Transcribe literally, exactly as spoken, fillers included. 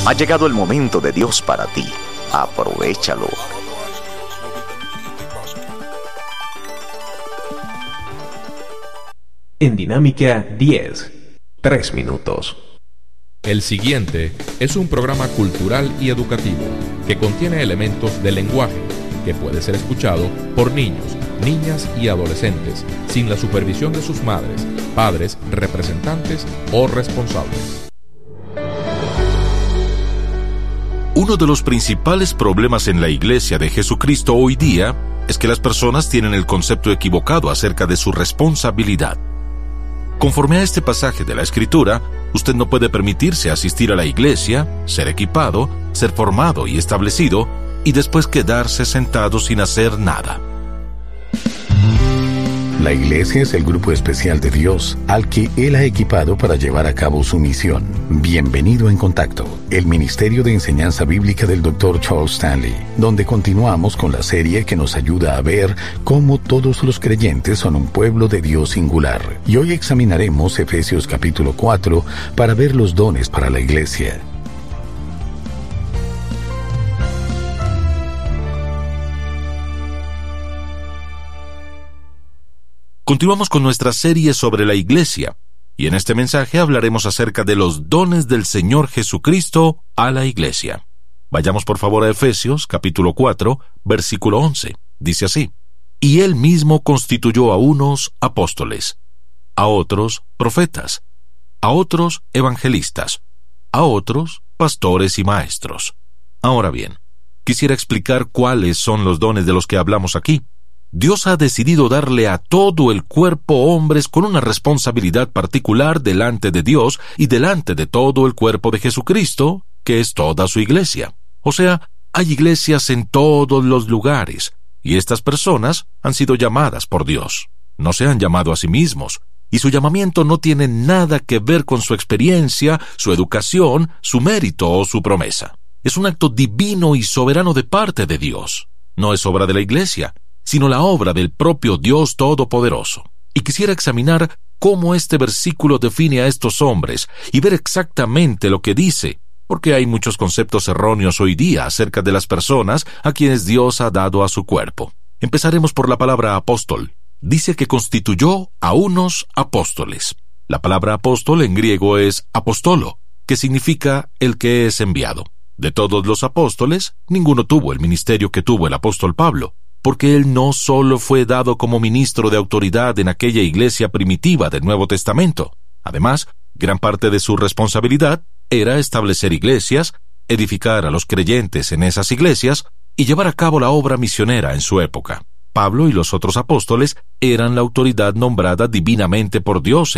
Ha llegado el momento de Dios para ti. Aprovéchalo. En Dinámica diez, tres minutos. El siguiente es un programa cultural y educativo que contiene elementos del lenguaje que puede ser escuchado por niños, niñas y adolescentes sin la supervisión de sus madres, padres, representantes o responsables. Uno de los principales problemas en la Iglesia de Jesucristo hoy día es que las personas tienen el concepto equivocado acerca de su responsabilidad. Conforme a este pasaje de la Escritura, usted no puede permitirse asistir a la iglesia, ser equipado, ser formado y establecido, y después quedarse sentado sin hacer nada. La iglesia es el grupo especial de Dios al que Él ha equipado para llevar a cabo su misión. Bienvenido en Contacto, el Ministerio de Enseñanza Bíblica del doctor Charles Stanley, donde continuamos con la serie que nos ayuda a ver cómo todos los creyentes son un pueblo de Dios singular. Y hoy examinaremos Efesios capítulo cuatro para ver los dones para la iglesia. Continuamos con nuestra serie sobre la Iglesia, y en este mensaje hablaremos acerca de los dones del Señor Jesucristo a la Iglesia. Vayamos por favor a Efesios, capítulo cuatro, versículo once. Dice así: Y Él mismo constituyó a unos apóstoles, a otros profetas, a otros evangelistas, a otros pastores y maestros. Ahora bien, quisiera explicar cuáles son los dones de los que hablamos aquí. Dios ha decidido darle a todo el cuerpo hombres con una responsabilidad particular delante de Dios y delante de todo el cuerpo de Jesucristo, que es toda su iglesia. O sea, hay iglesias en todos los lugares, y estas personas han sido llamadas por Dios. No se han llamado a sí mismos, y su llamamiento no tiene nada que ver con su experiencia, su educación, su mérito o su promesa. Es un acto divino y soberano de parte de Dios. No es obra de la iglesia, sino la obra del propio Dios Todopoderoso. Y quisiera examinar cómo este versículo define a estos hombres y ver exactamente lo que dice, porque hay muchos conceptos erróneos hoy día acerca de las personas a quienes Dios ha dado a su cuerpo. Empezaremos por la palabra apóstol. Dice que constituyó a unos apóstoles. La palabra apóstol en griego es apostolo, que significa el que es enviado. De todos los apóstoles, ninguno tuvo el ministerio que tuvo el apóstol Pablo, porque él no solo fue dado como ministro de autoridad en aquella iglesia primitiva del Nuevo Testamento. Además, gran parte de su responsabilidad era establecer iglesias, edificar a los creyentes en esas iglesias y llevar a cabo la obra misionera en su época. Pablo y los otros apóstoles eran la autoridad nombrada divinamente por Dios